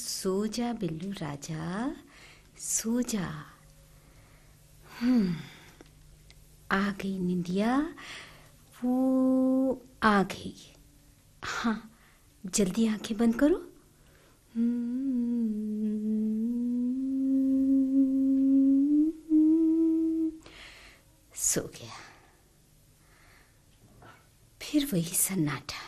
सो जा बिल्लू राजा, सो जा। आ गई निंदिया, वो आ गई। हाँ, जल्दी आंखें बंद करो। सो गया। फिर वही सन्नाटा।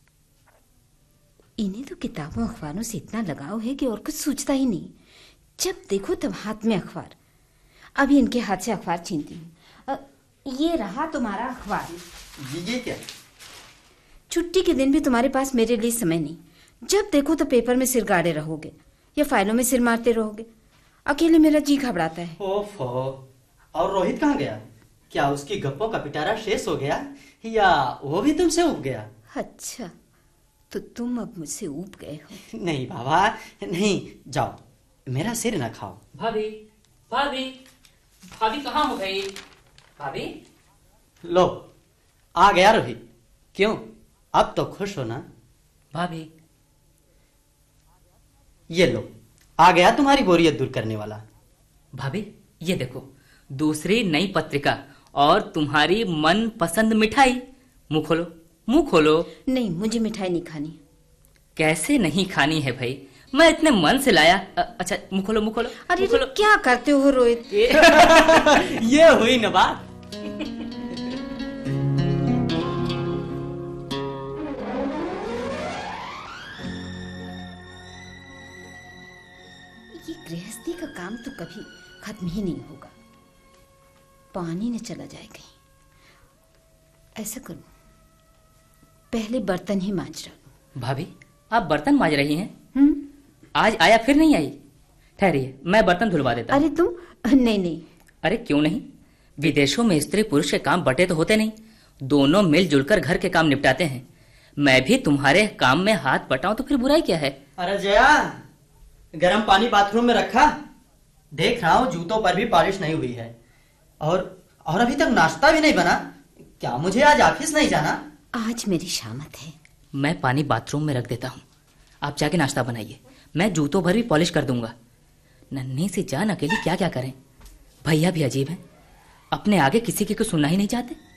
इन्हें तो किताबों अखबारों से इतना लगाव है कि और कुछ सूझता ही नहीं। जब देखो तब हाथ में अखबार। अभी इनके हाथ से अखबार छीनती हूँ। ये रहा तुम्हारा अखबार। ये क्या? छुट्टी के दिन भी तुम्हारे पास मेरे लिए समय नहीं। जब देखो तो पेपर में सिर गाड़े रहोगे या फाइलों में सिर मारते रहोगे। अकेले मेरा जी घबराता है। ओफो, और रोहित कहाँ गया? क्या उसकी गप्पों का पिटारा शेष हो गया या वो भी तुमसे उब गया? अच्छा, तो तुम अब मुझसे ऊब गए हो। नहीं बाबा, नहीं, जाओ, मेरा सिर न खाओ। भाभी, भाभी, भाभी कहाँ हो गई? भाभी, लो, आ गया रोहित। क्यों, अब तो खुश हो ना? भाभी, ये लो, आ गया तुम्हारी बोरियत दूर करने वाला। भाभी, ये देखो, दूसरी नई पत्रिका और तुम्हारी मन पसंद मिठाई। मुंह खोलो, मुंह खोलो। नहीं, मुझे मिठाई नहीं खानी। कैसे नहीं खानी है भाई? मैं इतने मन से लाया। अच्छा, मुंह खोलो, मुंह खोलो। अरे मुंह खोलो। क्या करते हो रोहित? ये हुई न बात। ये गृहस्थी का काम तो कभी खत्म ही नहीं होगा। पानी न चला जाए कहीं। ऐसा करो, पहले बर्तन ही मांज डालो। भाभी, आप बर्तन मांज रही हैं? आज आया फिर नहीं आई? ठहरिए, मैं बर्तन धुलवा देता। अरे तुम, नहीं नहीं। अरे क्यों नहीं? विदेशों में स्त्री पुरुष के काम बटे तो होते नहीं। दोनों मिलजुल कर घर के काम निपटाते हैं। मैं भी तुम्हारे काम में हाथ बटाऊं तो फिर बुराई क्या है? अरे जया, गर्म पानी बाथरूम में रखा। देख रहा हूँ जूतों पर भी पॉलिश नहीं हुई है। और अभी तक नाश्ता भी नहीं बना। क्या मुझे आज ऑफिस नहीं जाना? आज मेरी शामत है। मैं पानी बाथरूम में रख देता हूँ, आप जाके नाश्ता बनाइए। मैं जूतों भर भी पॉलिश कर दूंगा। नन्ही सी जान अकेली क्या क्या करें। भैया भी अजीब हैं, अपने आगे किसी की कुछ सुनना ही नहीं चाहते।